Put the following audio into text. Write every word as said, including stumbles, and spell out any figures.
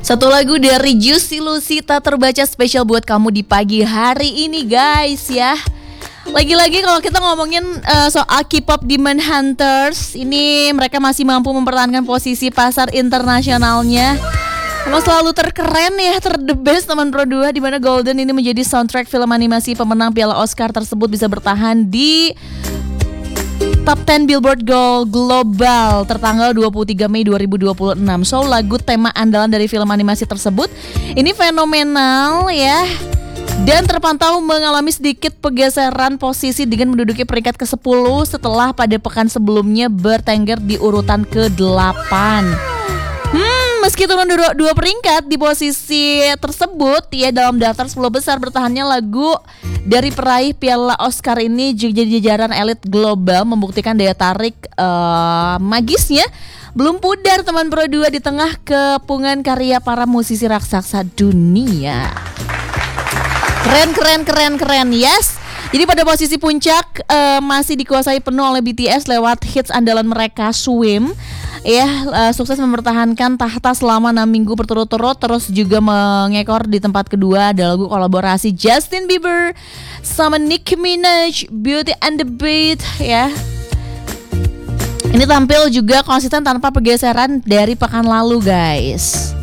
Satu lagu dari Juicy Lucy tak terbaca spesial buat kamu di pagi hari ini guys ya. Lagi-lagi kalau kita ngomongin uh, soal K-pop Demon Hunters, ini mereka masih mampu mempertahankan posisi pasar internasionalnya. Emang selalu terkeren ya, ter the best teman Pro dua, di mana Golden ini menjadi soundtrack film animasi pemenang Piala Oscar tersebut bisa bertahan di Top sepuluh Billboard Gold Global tertanggal dua puluh tiga Mei dua ribu dua puluh enam. So lagu tema andalan dari film animasi tersebut ini fenomenal ya, dan terpantau mengalami sedikit pergeseran posisi dengan menduduki peringkat kesepuluh setelah pada pekan sebelumnya bertengger di urutan kedelapan. Hmm, meski turun dua, dua peringkat di posisi tersebut ya dalam daftar sepuluh besar, bertahannya lagu dari peraih Piala Oscar ini juga jadi jajaran elit global, membuktikan daya tarik uh, magisnya belum pudar teman Pro dua di tengah kepungan karya para musisi raksasa dunia. Keren keren keren keren yes. Jadi pada posisi puncak uh, masih dikuasai penuh oleh B T S lewat hits andalan mereka Swim. Ya, uh, sukses mempertahankan tahta selama enam minggu berturut-turut. Terus juga mengekor di tempat kedua ada lagu kolaborasi Justin Bieber sama Nicki Minaj, Beauty and the Beat ya. Ini tampil juga konsisten tanpa pergeseran dari pekan lalu guys.